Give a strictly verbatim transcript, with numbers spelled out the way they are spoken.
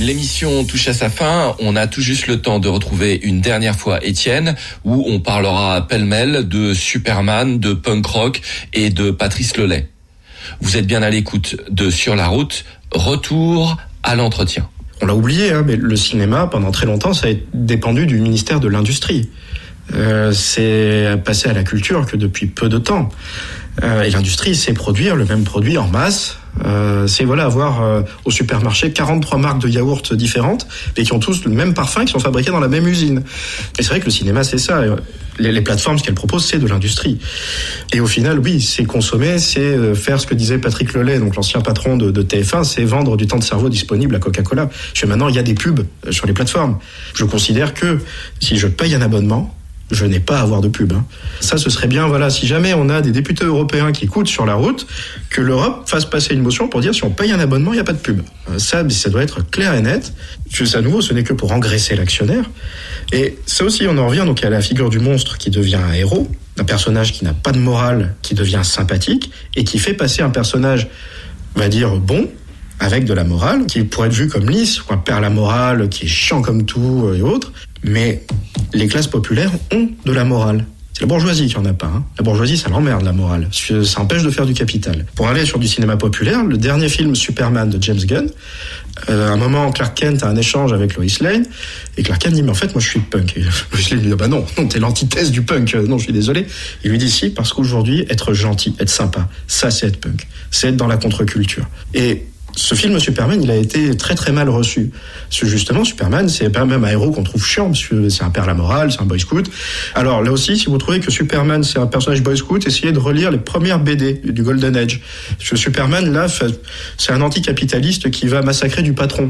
L'émission touche à sa fin. On a tout juste le temps de retrouver une dernière fois Étienne, où on parlera pêle-mêle de Superman, de punk rock et de Patrice Lelay. Vous êtes bien à l'écoute de Sur la route. Retour à l'entretien. On l'a oublié, hein, mais le cinéma, pendant très longtemps, ça a dépendu du ministère de l'Industrie. Euh, c'est passé à la culture que depuis peu de temps. Euh, et l'industrie, c'est produire le même produit en masse. Euh, c'est voilà avoir euh, au supermarché quarante-trois marques de yaourts différentes, mais qui ont tous le même parfum, qui sont fabriqués dans la même usine. Et c'est vrai que le cinéma, c'est ça. Les, les plateformes, ce qu'elles proposent, c'est de l'industrie. Et au final, oui, c'est consommer, c'est faire ce que disait Patrick Lelay, donc l'ancien patron de, de T F un, c'est vendre du temps de cerveau disponible à Coca-Cola. Parce que maintenant, il y a des pubs sur les plateformes. Je considère que si je paye un abonnement, je n'ai pas à avoir de pub. Hein. Ça, ce serait bien, voilà, si jamais on a des députés européens qui écoutent Sur la route, que l'Europe fasse passer une motion pour dire si on paye un abonnement, il n'y a pas de pub. Ça, ça doit être clair et net. À nouveau, ce n'est que pour engraisser l'actionnaire. Et ça aussi, on en revient donc à la figure du monstre qui devient un héros, un personnage qui n'a pas de morale, qui devient sympathique, et qui fait passer un personnage, on va dire, bon, avec de la morale, qui pourrait être vu comme lisse, ou un père la morale, qui est chiant comme tout et autres. Mais les classes populaires ont de la morale. C'est la bourgeoisie qui en a pas. Hein. La bourgeoisie, ça l'emmerde, la morale. Ça empêche de faire du capital. Pour aller sur du cinéma populaire, le dernier film Superman de James Gunn, euh, à un moment, Clark Kent a un échange avec Lois Lane, et Clark Kent dit, mais en fait, moi, je suis punk. Et Lois Lane lui dit, bah non, non, t'es l'antithèse du punk. Non, je suis désolé. Il lui dit, si, parce qu'aujourd'hui, être gentil, être sympa, ça, c'est être punk. C'est être dans la contre-culture. Et ce film Superman, il a été très très mal reçu. Parce que justement, Superman, c'est pas même un héros qu'on trouve chiant, parce que c'est un père la morale, c'est un boy scout. Alors là aussi, si vous trouvez que Superman, c'est un personnage boy scout, essayez de relire les premières B D du Golden Age. Parce que Superman, là, c'est un anticapitaliste qui va massacrer du patron.